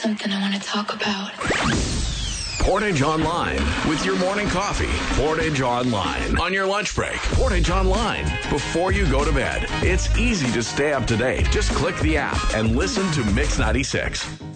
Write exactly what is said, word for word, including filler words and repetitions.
something I want to talk about. Portage Online with your morning coffee. Portage Online on your lunch break. Portage Online before you go to bed. It's easy to stay up to date. Just click the app and listen to Mix ninety-six.